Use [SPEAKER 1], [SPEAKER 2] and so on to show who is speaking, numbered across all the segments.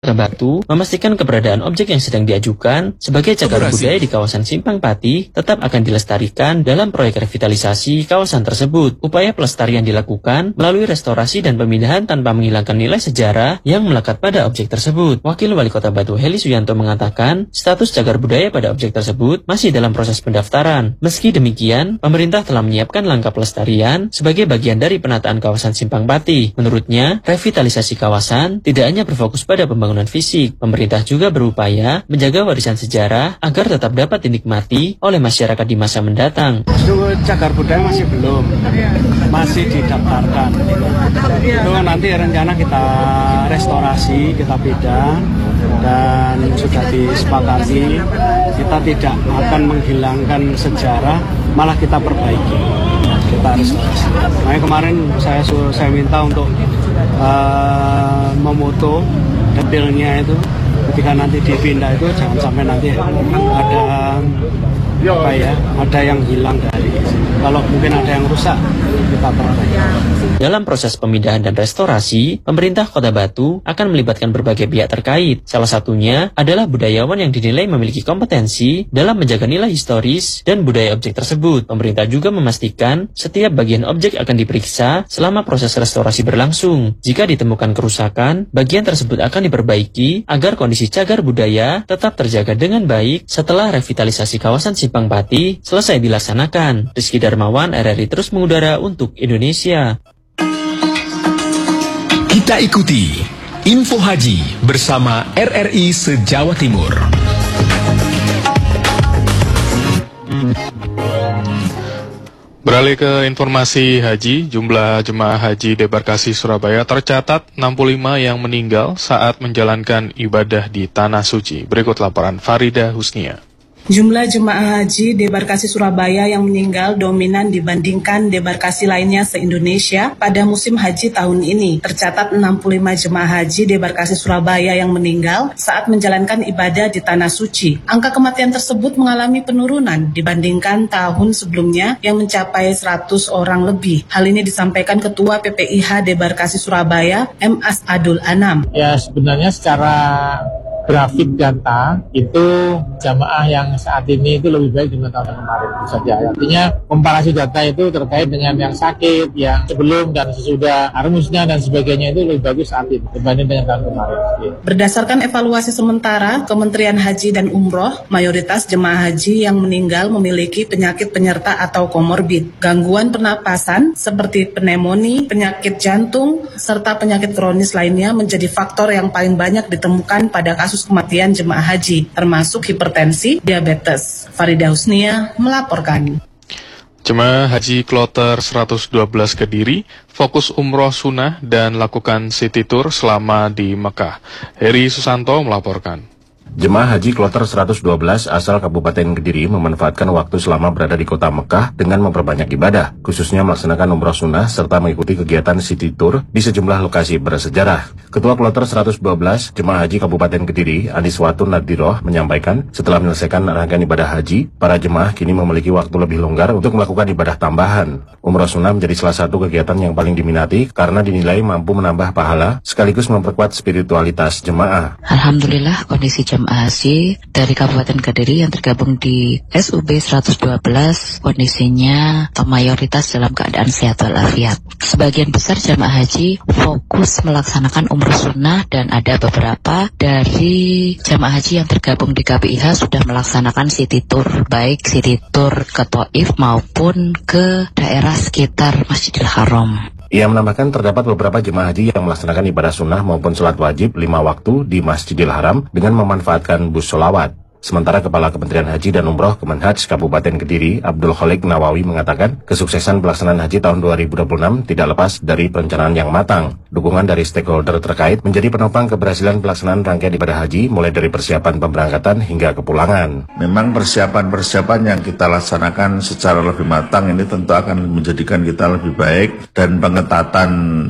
[SPEAKER 1] Kota Batu memastikan keberadaan objek yang sedang diajukan sebagai cagar budaya di kawasan Simpang Pati tetap akan dilestarikan dalam proyek revitalisasi kawasan tersebut. Upaya pelestarian dilakukan melalui restorasi dan pemindahan tanpa menghilangkan nilai sejarah yang melekat pada objek tersebut. Wakil Wali Kota Batu Heli Suyanto mengatakan status cagar budaya pada objek tersebut masih dalam proses pendaftaran. Meski demikian, pemerintah telah menyiapkan langkah pelestarian sebagai bagian dari penataan kawasan Simpang Pati. Menurutnya, revitalisasi kawasan tidak hanya berfokus pada pembangunan fisik, pemerintah juga berupaya menjaga warisan sejarah agar tetap dapat dinikmati oleh masyarakat di masa mendatang.
[SPEAKER 2] Cagar budaya masih belum, masih didaftarkan. Itu nanti rencana kita restorasi, kita pindah, dan sudah disepakati kita tidak akan menghilangkan sejarah, malah kita perbaiki. Kita restorasi. Makanya kemarin saya minta untuk memoto detailnya itu ketika nanti dipindah itu jangan sampai nanti ada yang hilang dari kalau mungkin ada yang rusak kita perbaiki.
[SPEAKER 1] Dalam proses pemindahan dan restorasi, pemerintah Kota Batu akan melibatkan berbagai pihak terkait. Salah satunya adalah budayawan yang dinilai memiliki kompetensi dalam menjaga nilai historis dan budaya objek tersebut. Pemerintah juga memastikan setiap bagian objek akan diperiksa selama proses restorasi berlangsung. Jika ditemukan kerusakan, bagian tersebut akan diperbaiki agar kondisi cagar budaya tetap terjaga dengan baik setelah revitalisasi kawasan Simpang Pati selesai dilaksanakan. Rizky Darmawan, RRI terus mengudara untuk Indonesia.
[SPEAKER 3] Kita ikuti Info Haji bersama RRI se-Jawa Timur.
[SPEAKER 4] Beralih ke informasi haji, jumlah jemaah haji debarkasi Surabaya tercatat 65 yang meninggal saat menjalankan ibadah di Tanah Suci. Berikut laporan Farida Husnia.
[SPEAKER 5] Jumlah jemaah haji debarkasi Surabaya yang meninggal dominan dibandingkan debarkasi lainnya se-Indonesia pada musim haji tahun ini. Tercatat 65 jemaah haji debarkasi Surabaya yang meninggal saat menjalankan ibadah di Tanah Suci. Angka kematian tersebut mengalami penurunan dibandingkan tahun sebelumnya yang mencapai 100 orang lebih. Hal ini disampaikan Ketua PPIH Debarkasi Surabaya, M. As'adul Anam.
[SPEAKER 6] Ya, sebenarnya secara grafik data itu jamaah yang saat ini itu lebih baik dibanding tahun kemarin itu saja. Artinya komparasi data itu terkait dengan yang sakit, yang sebelum dan sesudah rumusnya dan sebagainya itu lebih bagus saat ini dibanding dengan tahun kemarin.
[SPEAKER 5] Berdasarkan evaluasi sementara Kementerian Haji dan Umroh, mayoritas jemaah haji yang meninggal memiliki penyakit penyerta atau komorbid, gangguan pernapasan seperti pneumonia, penyakit jantung, serta penyakit kronis lainnya menjadi faktor yang paling banyak ditemukan pada kasus kematian jemaah haji, termasuk hipertensi, diabetes. Farida Husnia melaporkan.
[SPEAKER 4] Jemaah Haji Kloter 112 Kediri fokus umroh sunnah dan lakukan city tour selama di Mekah. Heri Susanto melaporkan.
[SPEAKER 7] Jemaah Haji Kloter 112 asal Kabupaten Kediri memanfaatkan waktu selama berada di kota Mekah dengan memperbanyak ibadah, khususnya melaksanakan umroh sunnah serta mengikuti kegiatan city tour di sejumlah lokasi bersejarah. Ketua Kloter 112 Jemaah Haji Kabupaten Kediri, Aniswatun Nadiroh, menyampaikan setelah menyelesaikan rangkaian ibadah haji, para jemaah kini memiliki waktu lebih longgar untuk melakukan ibadah tambahan. Umroh sunnah menjadi salah satu kegiatan yang paling diminati karena dinilai mampu menambah pahala sekaligus memperkuat spiritualitas jemaah.
[SPEAKER 8] Alhamdulillah kondisi jemaah haji dari Kabupaten Kediri yang tergabung di SUB 112 kondisinya atau mayoritas dalam keadaan sehat walafiat. Sebagian besar jemaah haji fokus melaksanakan umroh sunnah dan ada beberapa dari jemaah haji yang tergabung di KPIH sudah melaksanakan city tour, baik city tour ke Taif maupun ke daerah sekitar Masjidil Haram.
[SPEAKER 7] Ia menambahkan terdapat beberapa jemaah haji yang melaksanakan ibadah sunnah maupun sholat wajib 5 waktu di Masjidil Haram dengan memanfaatkan bus sholawat. Sementara Kepala Kementerian Haji dan Umroh Kemenhaj Kabupaten Kediri, Abdul Khalik Nawawi mengatakan, kesuksesan pelaksanaan haji tahun 2026 tidak lepas dari perencanaan yang matang. Dukungan dari stakeholder terkait menjadi penopang keberhasilan pelaksanaan rangkaian ibadah haji mulai dari persiapan pemberangkatan hingga kepulangan.
[SPEAKER 9] Memang persiapan-persiapan yang kita laksanakan secara lebih matang ini tentu akan menjadikan kita lebih baik, dan pengetatan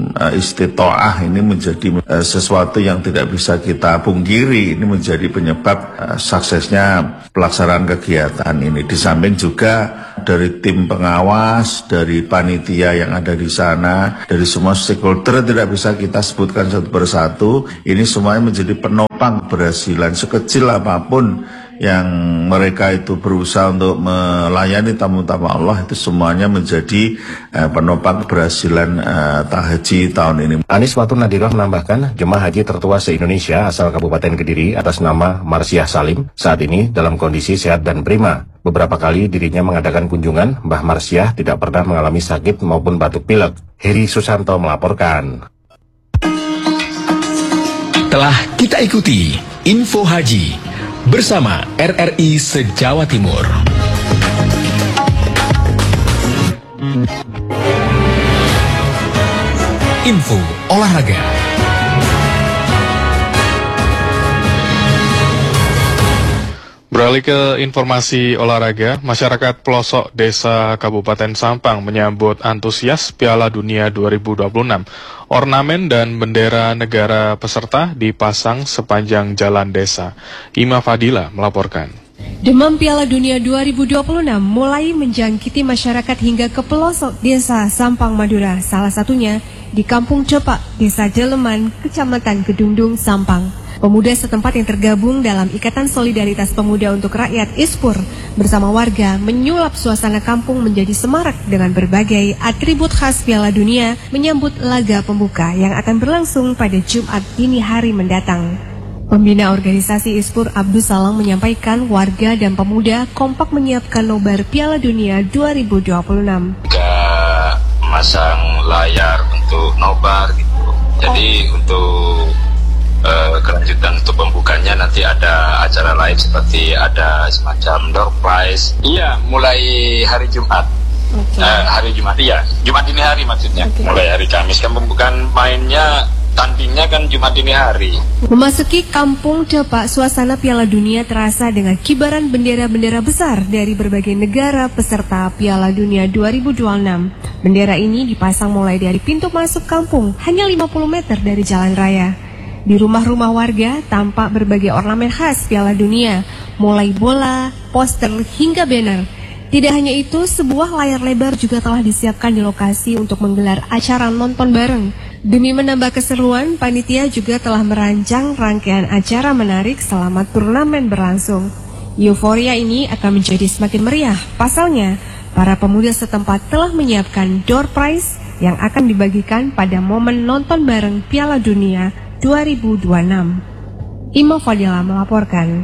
[SPEAKER 9] istitoah ini menjadi sesuatu yang tidak bisa kita pungkiri. Ini menjadi penyebab sukses suksesnya pelaksanaan kegiatan ini. Di samping juga dari tim pengawas, dari panitia yang ada di sana, dari semua stakeholder tidak bisa kita sebutkan satu persatu. Ini semuanya menjadi penopang keberhasilan sekecil apapun yang mereka itu berusaha untuk melayani tamu-tamu Allah, itu semuanya menjadi penopang keberhasilan haji tahun ini.
[SPEAKER 7] Anis Watu Nadiroh menambahkan, jemaah haji tertua se-Indonesia asal Kabupaten Kediri atas nama Marsiah Salim saat ini dalam kondisi sehat dan prima. Beberapa kali dirinya mengadakan kunjungan, Mbah Marsiah tidak pernah mengalami sakit maupun batuk pilek. Heri Susanto melaporkan.
[SPEAKER 3] Telah kita ikuti Info Haji bersama RRI se-Jawa Timur. Info olahraga.
[SPEAKER 4] Beralih ke informasi olahraga, masyarakat pelosok desa Kabupaten Sampang menyambut antusias Piala Dunia 2026. Ornamen dan bendera negara peserta dipasang sepanjang jalan desa. Ima Fadila melaporkan.
[SPEAKER 10] Demam Piala Dunia 2026 mulai menjangkiti masyarakat hingga ke pelosok desa Sampang, Madura. Salah satunya di Kampung Cepak, Desa Jeleman, Kecamatan Kedungdung, Sampang. Pemuda setempat yang tergabung dalam Ikatan Solidaritas Pemuda untuk Rakyat ISPUR bersama warga menyulap suasana kampung menjadi semarak dengan berbagai atribut khas Piala Dunia menyambut laga pembuka yang akan berlangsung pada Jumat dini hari mendatang. Pembina organisasi ISPUR Abdul Salam menyampaikan warga dan pemuda kompak menyiapkan nobar Piala Dunia 2026.
[SPEAKER 11] Juga masang layar untuk nobar gitu. Jadi untuk kelanjutan untuk pembukanya nanti ada acara lain seperti ada semacam door prize. Iya, mulai hari Jumat. Hari Jumat, iya. Jumat dini hari maksudnya. Mulai hari Kamis kan pembukaan mainnya, tandingnya kan Jumat dini hari.
[SPEAKER 10] Memasuki Kampung Cepak, suasana Piala Dunia terasa dengan kibaran bendera-bendera besar dari berbagai negara peserta Piala Dunia 2026. Bendera ini dipasang mulai dari pintu masuk kampung, hanya 50 meter dari jalan raya. Di rumah-rumah warga tampak berbagai ornamen khas Piala Dunia, mulai bola, poster, hingga banner. Tidak hanya itu, sebuah layar lebar juga telah disiapkan di lokasi untuk menggelar acara nonton bareng. Demi menambah keseruan, panitia juga telah merancang rangkaian acara menarik selama turnamen berlangsung. Euforia ini akan menjadi semakin meriah. Pasalnya, para pemuda setempat telah menyiapkan door prize yang akan dibagikan pada momen nonton bareng Piala Dunia 2026. Ima Fadila melaporkan.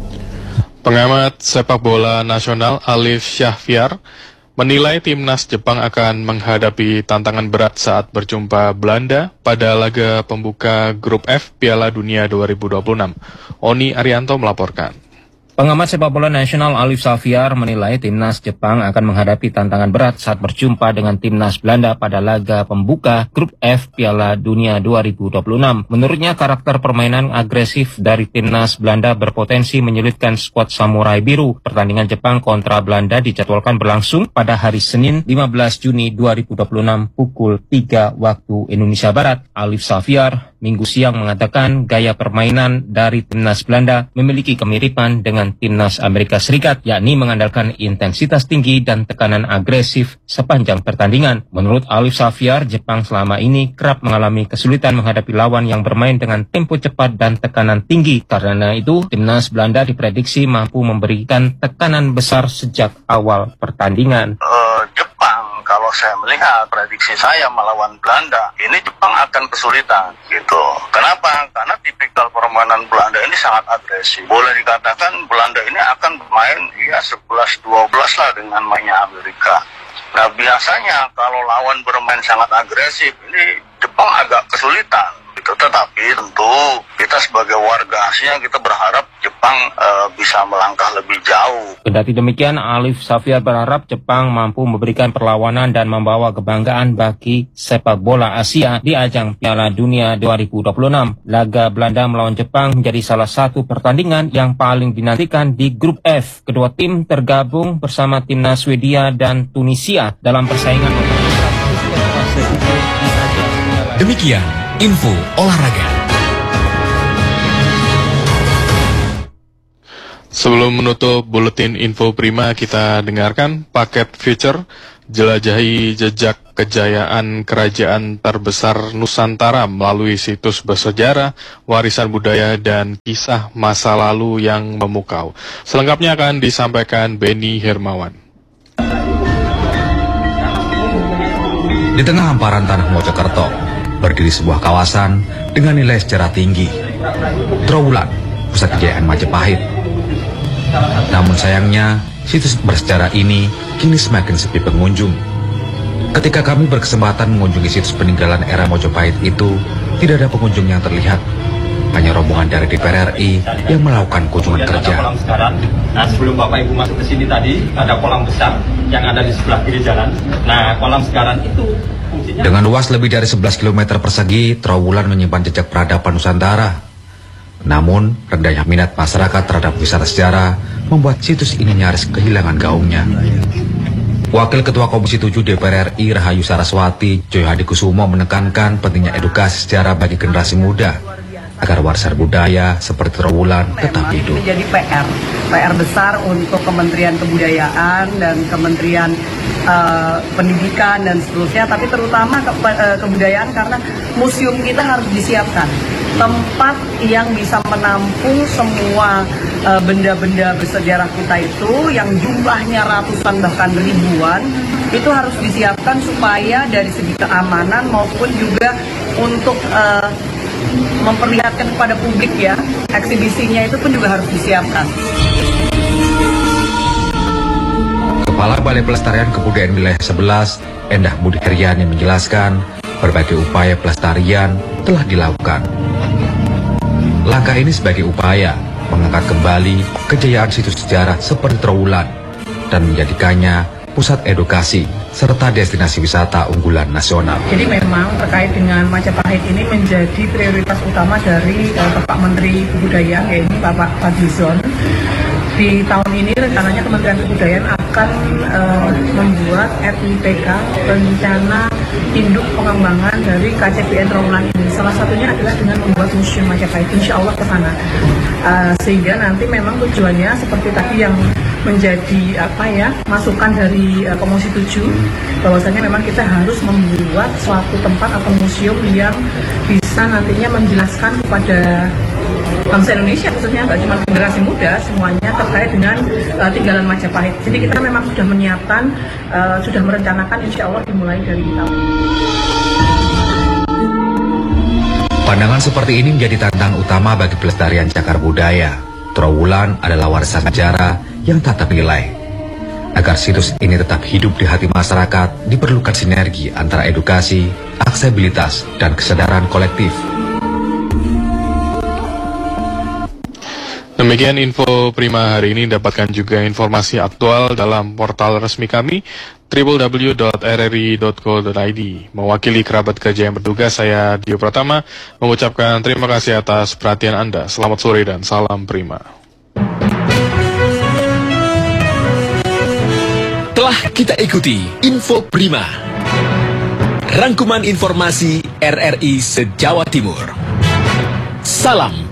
[SPEAKER 4] Pengamat sepak bola nasional Alif Syahfiar menilai timnas Jepang akan menghadapi tantangan berat saat berjumpa Belanda pada laga pembuka Grup F Piala Dunia 2026. Oni Arianto melaporkan.
[SPEAKER 12] Pengamat sepak bola nasional Alif Syahfiar menilai timnas Jepang akan menghadapi tantangan berat saat berjumpa dengan timnas Belanda pada laga pembuka Grup F Piala Dunia 2026. Menurutnya, karakter permainan agresif dari timnas Belanda berpotensi menyulitkan skuad Samurai Biru. Pertandingan Jepang kontra Belanda dijadwalkan berlangsung pada hari Senin 15 Juni 2026 pukul 3 waktu Indonesia Barat. Alif Syahfiar Minggu siang mengatakan gaya permainan dari timnas Belanda memiliki kemiripan dengan timnas Amerika Serikat, yakni mengandalkan intensitas tinggi dan tekanan agresif sepanjang pertandingan. Menurut Alif Syahfiar, Jepang selama ini kerap mengalami kesulitan menghadapi lawan yang bermain dengan tempo cepat dan tekanan tinggi. Karena itu, timnas Belanda diprediksi mampu memberikan tekanan besar sejak awal pertandingan.
[SPEAKER 13] Kalau saya melihat prediksi saya melawan Belanda, ini Jepang akan kesulitan gitu. Kenapa? Karena tipikal permainan Belanda ini sangat agresif. Boleh dikatakan Belanda ini akan bermain ya 11-12 lah dengan mainnya Amerika. Nah biasanya kalau lawan bermain sangat agresif, ini Jepang agak kesulitan. Gitu. Tetapi tentu kita sebagai warga Asia kita berharap Jepang bisa melangkah lebih jauh.
[SPEAKER 12] Kendati demikian, Alif Syahfiar berharap Jepang mampu memberikan perlawanan dan membawa kebanggaan bagi sepak bola Asia di ajang Piala Dunia 2026. Laga Belanda melawan Jepang menjadi salah satu pertandingan yang paling dinantikan di Grup F. Kedua tim tergabung bersama timnas Swedia dan Tunisia dalam persaingan.
[SPEAKER 3] Demikian info olahraga.
[SPEAKER 4] Sebelum menutup buletin info Prima, kita dengarkan paket feature jelajahi jejak kejayaan kerajaan terbesar Nusantara melalui situs bersejarah, warisan budaya, dan kisah masa lalu yang memukau. Selengkapnya akan disampaikan Benny Hermawan.
[SPEAKER 14] Di tengah hamparan tanah Mojokerto, berdiri sebuah kawasan dengan nilai sejarah tinggi, Trowulan, pusat kejayaan Majapahit. Namun sayangnya, situs bersejarah ini kini semakin sepi pengunjung. Ketika kami berkesempatan mengunjungi situs peninggalan era Majapahit itu, tidak ada pengunjung yang terlihat. Hanya rombongan dari DPR RI yang melakukan kunjungan kerja.
[SPEAKER 15] Nah, sebelum Bapak Ibu masuk ke sini tadi, ada kolam besar yang ada di sebelah kiri jalan. Nah, kolam sekarang itu fungsinya...
[SPEAKER 14] Dengan luas lebih dari 11 km persegi, Trowulan menyimpan jejak peradaban Nusantara. Namun, rendahnya minat masyarakat terhadap wisata sejarah membuat situs ini nyaris kehilangan gaungnya. Wakil Ketua Komisi 7 DPR RI Rahayu Saraswati, Joy Hadikusumo menekankan pentingnya edukasi sejarah bagi generasi muda agar warisan budaya seperti Trowulan tetap hidup.
[SPEAKER 16] Menjadi PR besar untuk Kementerian Kebudayaan dan Kementerian Pendidikan dan seterusnya, tapi terutama kebudayaan karena museum kita harus disiapkan tempat yang bisa menampung semua benda-benda bersejarah kita itu yang jumlahnya ratusan bahkan ribuan, itu harus disiapkan supaya dari segi keamanan maupun juga untuk memperlihatkan kepada publik ya, eksibisinya itu pun juga harus disiapkan.
[SPEAKER 14] Kepala Balai Pelestarian Kebudayaan Wilayah 11, Endah Budi Heriani menjelaskan berbagai upaya pelestarian telah dilakukan. Langkah ini sebagai upaya mengangkat kembali kejayaan situs sejarah seperti Trowulan dan menjadikannya pusat edukasi serta destinasi wisata unggulan nasional.
[SPEAKER 5] Jadi memang terkait dengan Majapahit ini menjadi prioritas utama dari Bapak Menteri Kebudayaan, yaitu Bapak Fadlizon. Di tahun ini rencananya Kementerian Kebudayaan akan membuat RIPK, rencana induk pengembangan dari KCPN Trowulan ini. Salah satunya adalah dengan membuat museum Majapahit, insya Allah ke sana. Sehingga nanti memang tujuannya seperti tadi yang menjadi masukan dari Komisi 7, bahwasanya memang kita harus membuat suatu tempat atau museum yang bisa nantinya menjelaskan kepada bangsa Indonesia, khususnya nggak cuma generasi muda, semuanya terkait dengan tinggalan Majapahit. Jadi kita memang sudah menyiapkan, sudah merencanakan, insya Allah dimulai dari tahun ini.
[SPEAKER 14] Pandangan seperti ini menjadi tantangan utama bagi pelestarian cagar budaya. Trowulan adalah warisan sejarah yang tak ternilai. Agar situs ini tetap hidup di hati masyarakat, diperlukan sinergi antara edukasi, aksesibilitas, dan kesadaran kolektif.
[SPEAKER 4] Demikian info Prima hari ini. Dapatkan juga informasi aktual dalam portal resmi kami www.rri.co.id. Mewakili kerabat kerja yang bertugas, saya Dio Pratama mengucapkan terima kasih atas perhatian Anda. Selamat sore dan salam Prima.
[SPEAKER 3] Telah kita ikuti Info Prima, rangkuman informasi RRI se-Jawa Timur. Salam